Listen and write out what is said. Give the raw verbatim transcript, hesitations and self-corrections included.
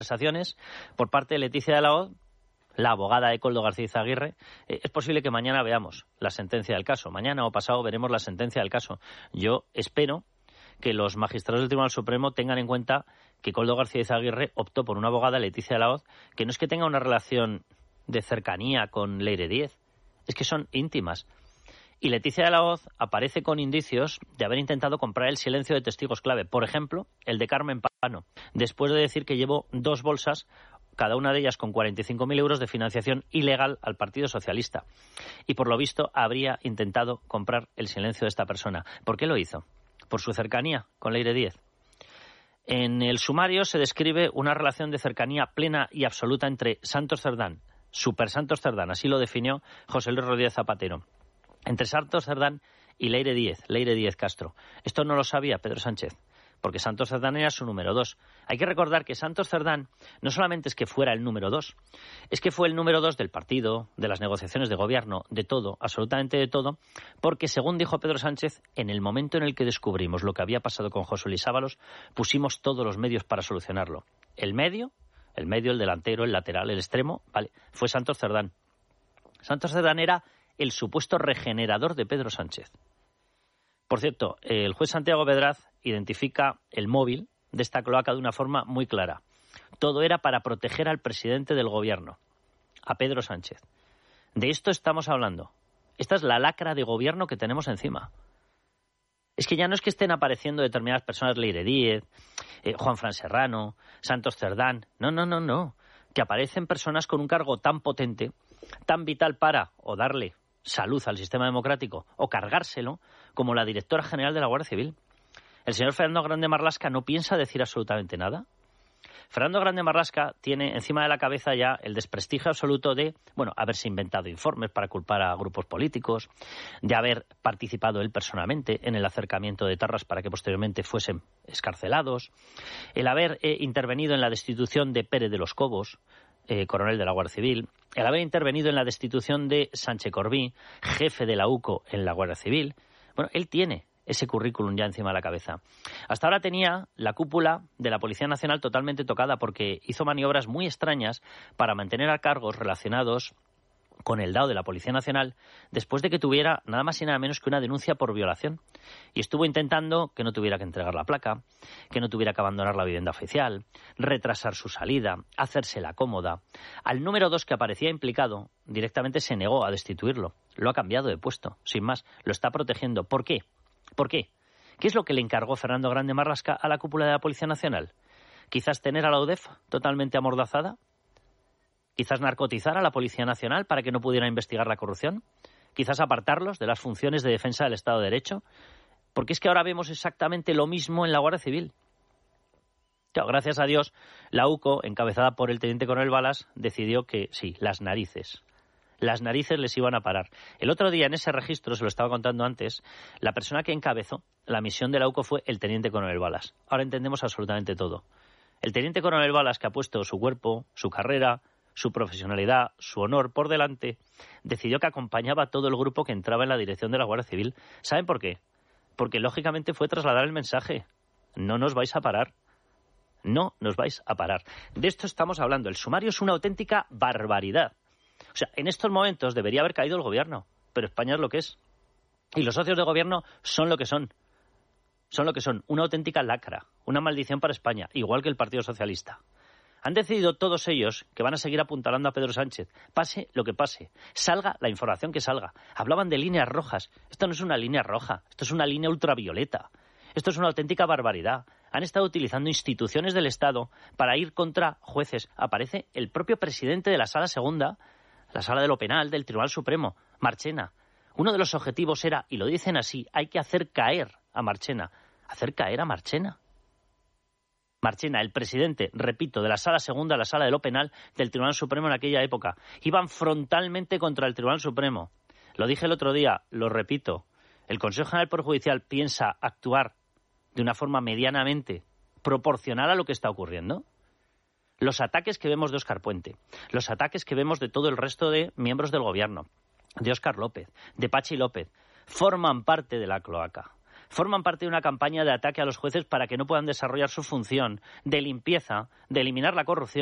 conversaciones por parte de Leticia de la Hoz, la abogada de Koldo García Izaguirre. Eh, es posible que mañana veamos la sentencia del caso. Mañana o pasado veremos la sentencia del caso. Yo espero que los magistrados del Tribunal Supremo tengan en cuenta que Koldo García Izaguirre optó por una abogada, Leticia de la Hoz, que no es que tenga una relación de cercanía con Leire Díez, es que son íntimas. Y Leticia de la Hoz aparece con indicios de haber intentado comprar el silencio de testigos clave. Por ejemplo, el de Carmen Pano, después de decir que llevó dos bolsas, cada una de ellas con cuarenta y cinco mil euros de financiación ilegal al Partido Socialista. Y por lo visto habría intentado comprar el silencio de esta persona. ¿Por qué lo hizo? Por su cercanía con Leire Díez. En el sumario se describe una relación de cercanía plena y absoluta entre Santos Cerdán, Super Santos Cerdán, así lo definió José Luis Rodríguez Zapatero, entre Santos Cerdán y Leire Díez, Leire Díez Castro. Esto no lo sabía Pedro Sánchez, porque Santos Cerdán era su número dos. Hay que recordar que Santos Cerdán no solamente es que fuera el número dos, es que fue el número dos del partido, de las negociaciones de gobierno, de todo, absolutamente de todo, porque según dijo Pedro Sánchez, en el momento en el que descubrimos lo que había pasado con José Luis Ábalos, pusimos todos los medios para solucionarlo. El medio, el medio, el delantero, el lateral, el extremo, vale, fue Santos Cerdán. Santos Cerdán era el supuesto regenerador de Pedro Sánchez. Por cierto, el juez Santiago Bedraz identifica el móvil de esta cloaca de una forma muy clara. Todo era para proteger al presidente del gobierno, a Pedro Sánchez. De esto estamos hablando. Esta es la lacra de gobierno que tenemos encima. Es que ya no es que estén apareciendo determinadas personas, Leire Díez, eh, Juan Fran Serrano, Santos Cerdán. No, no, no, no. Que aparecen personas con un cargo tan potente, tan vital para o darle salud al sistema democrático o cargárselo, como la directora general de la Guardia Civil. El señor Fernando Grande Marlaska no piensa decir absolutamente nada. Fernando Grande Marlaska tiene encima de la cabeza ya el desprestigio absoluto de, bueno, haberse inventado informes para culpar a grupos políticos, de haber participado él personalmente en el acercamiento de etarras para que posteriormente fuesen excarcelados, el haber eh, intervenido en la destitución de Pérez de los Cobos, eh, coronel de la Guardia Civil, el haber intervenido en la destitución de Sánchez Corbí, jefe de la U C O en la Guardia Civil. Bueno, él tiene ese currículum ya encima de la cabeza. Hasta ahora tenía la cúpula de la Policía Nacional totalmente tocada porque hizo maniobras muy extrañas para mantener a cargos relacionados con el D A O de la Policía Nacional después de que tuviera nada más y nada menos que una denuncia por violación. Y estuvo intentando que no tuviera que entregar la placa, que no tuviera que abandonar la vivienda oficial, retrasar su salida, hacérsela cómoda. Al número dos que aparecía implicado, directamente se negó a destituirlo. Lo ha cambiado de puesto, sin más. Lo está protegiendo. ¿Por qué? ¿Por qué? ¿Qué es lo que le encargó Fernando Grande Marlaska a la cúpula de la Policía Nacional? ¿Quizás tener a la U D E F totalmente amordazada? ¿Quizás narcotizar a la Policía Nacional para que no pudiera investigar la corrupción? ¿Quizás apartarlos de las funciones de defensa del Estado de Derecho? Porque es que ahora vemos exactamente lo mismo en la Guardia Civil. Claro, gracias a Dios, la U C O, encabezada por el teniente coronel Balas, decidió que sí, las narices. Las narices les iban a parar. El otro día en ese registro, se lo estaba contando antes, la persona que encabezó la misión de la U C O fue el teniente coronel Balas. Ahora entendemos absolutamente todo. El teniente coronel Balas, que ha puesto su cuerpo, su carrera, su profesionalidad, su honor por delante, decidió que acompañaba a todo el grupo que entraba en la dirección de la Guardia Civil. ¿Saben por qué? Porque lógicamente fue trasladar el mensaje. No nos vais a parar. No nos vais a parar. De esto estamos hablando. El sumario es una auténtica barbaridad. O sea, en estos momentos debería haber caído el gobierno, pero España es lo que es. Y los socios de gobierno son lo que son. Son lo que son. Una auténtica lacra, una maldición para España, igual que el Partido Socialista. Han decidido todos ellos que van a seguir apuntalando a Pedro Sánchez, pase lo que pase, salga la información que salga. Hablaban de líneas rojas. Esto no es una línea roja, esto es una línea ultravioleta. Esto es una auténtica barbaridad. Han estado utilizando instituciones del Estado para ir contra jueces. Aparece el propio presidente de la Sala Segunda, la Sala de lo Penal del Tribunal Supremo, Marchena. Uno de los objetivos era, y lo dicen así, hay que hacer caer a Marchena. ¿Hacer caer a Marchena? Marchena, el presidente, repito, de la Sala Segunda, la Sala de lo Penal del Tribunal Supremo en aquella época. Iban frontalmente contra el Tribunal Supremo. Lo dije el otro día, lo repito. El Consejo General del Poder Judicial piensa actuar de una forma medianamente proporcional a lo que está ocurriendo. Los ataques que vemos de Óscar Puente, los ataques que vemos de todo el resto de miembros del gobierno, de Óscar López, de Pachi López, forman parte de la cloaca, forman parte de una campaña de ataque a los jueces para que no puedan desarrollar su función de limpieza, de eliminar la corrupción